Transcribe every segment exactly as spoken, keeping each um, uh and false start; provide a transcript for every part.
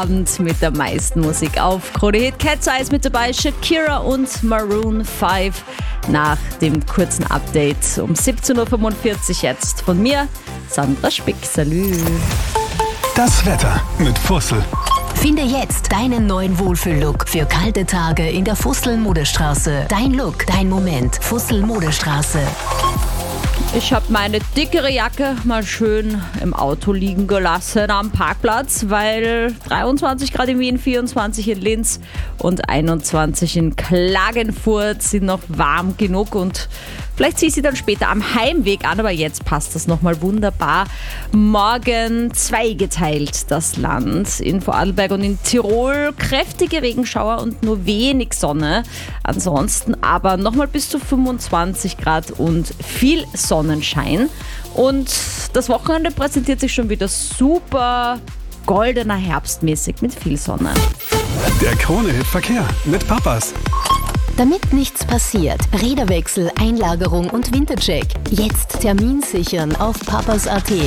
Abend mit der meisten Musik auf Krone Hit. Cat's Eyes mit dabei, Shakira und Maroon fünf nach dem kurzen Update um siebzehn Uhr fünfundvierzig jetzt von mir, Sandra Spick. Salü. Das Wetter mit Fussel. Finde jetzt deinen neuen Wohlfühl-Look für kalte Tage in der Fussel-Modestraße. Dein Look, dein Moment. Fussel-Modestraße. Ich habe meine dickere Jacke mal schön im Auto liegen gelassen am Parkplatz, weil dreiundzwanzig Grad in Wien, vierundzwanzig in Linz und einundzwanzig in Klagenfurt sind noch warm genug und vielleicht ziehe ich sie dann später am Heimweg an, aber jetzt passt das nochmal wunderbar. Morgen zweigeteilt das Land. In Vorarlberg und in Tirol kräftige Regenschauer und nur wenig Sonne. Ansonsten aber nochmal bis zu fünfundzwanzig Grad und viel Sonnenschein. Und das Wochenende präsentiert sich schon wieder super goldener herbstmäßig mit viel Sonne. Der Krone-Hit Verkehr mit Papas. Damit nichts passiert, Räderwechsel, Einlagerung und Wintercheck. Jetzt Termin sichern auf papas punkt at.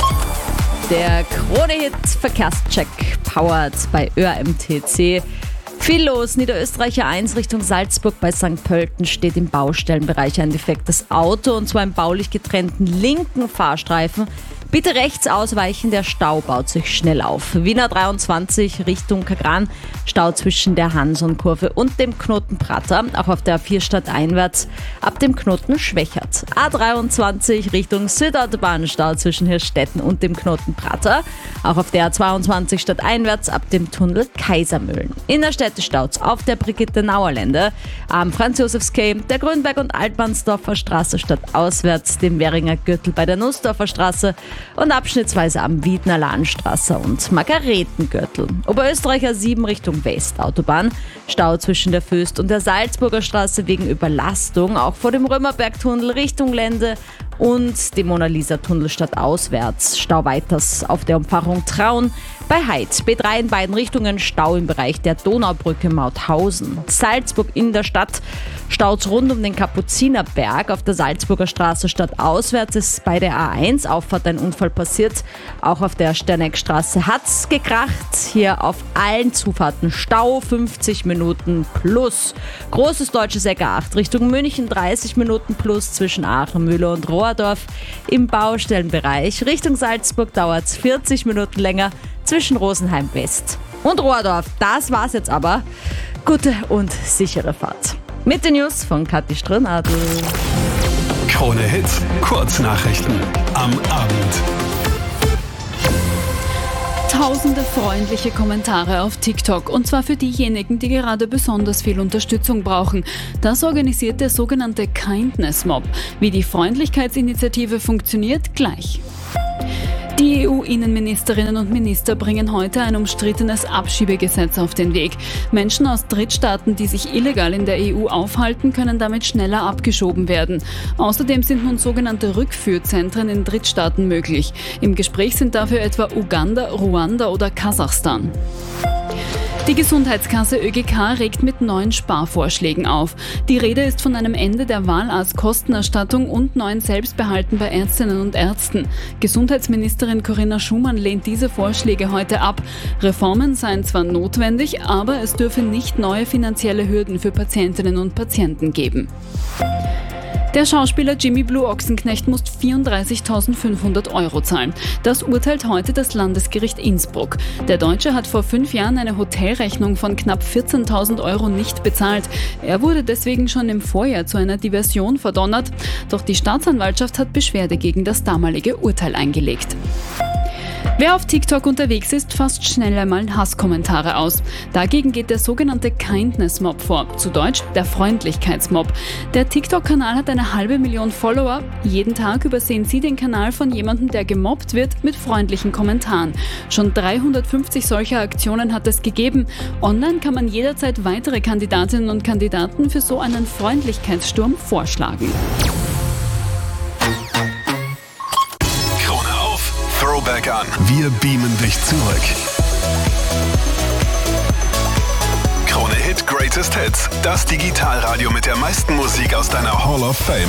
Der Krone-Hit Verkehrscheck powered bei Ö R M T C. Viel los. Niederösterreicher eins Richtung Salzburg bei Sankt Pölten steht im Baustellenbereich ein defektes Auto und zwar im baulich getrennten linken Fahrstreifen. Bitte rechts ausweichen, der Stau baut sich schnell auf. Wiener dreiundzwanzig Richtung Kagran, Stau zwischen der Hansonkurve und dem Knoten Prater. Auch auf der A vier stadteinwärts ab dem Knoten Schwächert. A dreiundzwanzig Richtung Südautobahn, Stau zwischen Hirschstetten und dem Knoten Prater. Auch auf der A zweiundzwanzig stadteinwärts ab dem Tunnel Kaisermühlen. Innerstädte Staus auf der Brigitte-Nauer-Lände, am Franz-Josefs-Quai, der Grünberg- und Altmannsdorfer Straße stadtauswärts, dem Währinger Gürtel bei der Nussdorfer Straße und abschnittsweise am Wiedner Lahnstraße und Margaretengürtel. Oberösterreicher sieben Richtung Westautobahn, Stau zwischen der Föst und der Salzburger Straße wegen Überlastung, auch vor dem Römerbergtunnel Richtung Lände und dem Mona-Lisa-Tunnel stadtauswärts. Stau weiters auf der Umfahrung Traun bei Heid. B drei in beiden Richtungen, Stau im Bereich der Donaubrücke Mauthausen. Salzburg in der Stadt, Staus rund um den Kapuzinerberg. Auf der Salzburger Straße stadtauswärts ist bei der A eins Auffahrt ein Unfall passiert. Auch auf der Sterneckstraße hat's gekracht. Hier auf allen Zufahrten Stau, fünfzig Minuten plus. Großes Deutsches Eck A acht Richtung München, dreißig Minuten plus zwischen Aachen, Mühle und Rohrdorf. Im Baustellenbereich Richtung Salzburg dauert's vierzig Minuten länger zwischen Rosenheim West und Rohrdorf. Das war's jetzt aber. Gute und sichere Fahrt. Mit den News von Kathi Strönadl. Krone Hit, Kurznachrichten am Abend. Tausende freundliche Kommentare auf TikTok und zwar für diejenigen, die gerade besonders viel Unterstützung brauchen. Das organisiert der sogenannte Kindness Mob. Wie die Freundlichkeitsinitiative funktioniert, gleich. Die E U-Innenministerinnen und Minister bringen heute ein umstrittenes Abschiebegesetz auf den Weg. Menschen aus Drittstaaten, die sich illegal in der E U aufhalten, können damit schneller abgeschoben werden. Außerdem sind nun sogenannte Rückführzentren in Drittstaaten möglich. Im Gespräch sind dafür etwa Uganda, Ruanda oder Kasachstan. Die Gesundheitskasse Ö G K regt mit neuen Sparvorschlägen auf. Die Rede ist von einem Ende der Wahlarztkostenerstattung und neuen Selbstbehalten bei Ärztinnen und Ärzten. Gesundheitsministerin Corinna Schumann lehnt diese Vorschläge heute ab. Reformen seien zwar notwendig, aber es dürfe nicht neue finanzielle Hürden für Patientinnen und Patienten geben. Der Schauspieler Jimmy Blue Ochsenknecht muss vierunddreißigtausendfünfhundert Euro zahlen. Das urteilt heute das Landesgericht Innsbruck. Der Deutsche hat vor fünf Jahren eine Hotelrechnung von knapp vierzehntausend Euro nicht bezahlt. Er wurde deswegen schon im Vorjahr zu einer Diversion verdonnert. Doch die Staatsanwaltschaft hat Beschwerde gegen das damalige Urteil eingelegt. Wer auf TikTok unterwegs ist, fasst schnell einmal Hasskommentare aus. Dagegen geht der sogenannte Kindness Mob vor, zu Deutsch der Freundlichkeitsmob. Der TikTok-Kanal hat eine halbe Million Follower. Jeden Tag übersehen Sie den Kanal von jemandem, der gemobbt wird, mit freundlichen Kommentaren. Schon dreihundertfünfzig solcher Aktionen hat es gegeben. Online kann man jederzeit weitere Kandidatinnen und Kandidaten für so einen Freundlichkeitssturm vorschlagen. Throwback an. Wir beamen dich zurück. Krone Hit Greatest Hits. Das Digitalradio mit der meisten Musik aus deiner Hall of Fame.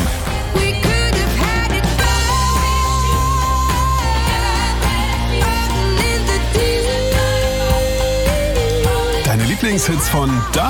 Lieblingshits von da